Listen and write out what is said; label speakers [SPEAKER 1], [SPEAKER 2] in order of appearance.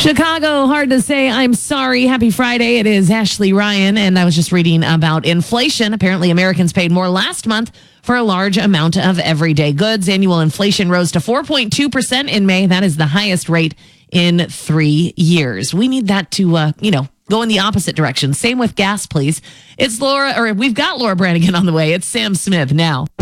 [SPEAKER 1] Chicago, hard to say I'm sorry. Happy Friday. It is Ashley Ryan, and I was just reading about inflation. Apparently, Americans paid more last month for a large amount of everyday goods. Annual inflation rose to 4.2% in May. That is the highest rate in 3 years. We need that to, go in the opposite direction. Same with gas, please. We've got Laura Branigan on the way. It's Sam Smith now.